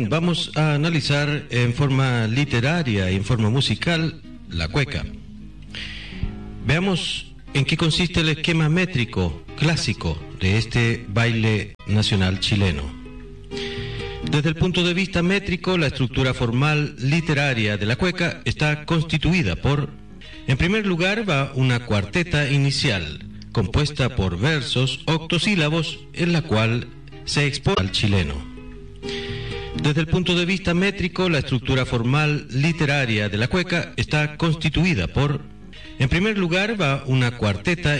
Bien, vamos a analizar en forma literaria y en forma musical la cueca. Veamos en qué consiste el esquema métrico clásico de este baile nacional chileno. Desde el punto de vista métrico, la estructura formal literaria de la cueca está constituida por, en primer lugar, va una cuarteta inicial, compuesta por versos octosílabos, en la cual se expone al chileno. Desde el punto de vista métrico, la estructura formal literaria de la cueca está constituida por, en primer lugar, va una cuarteta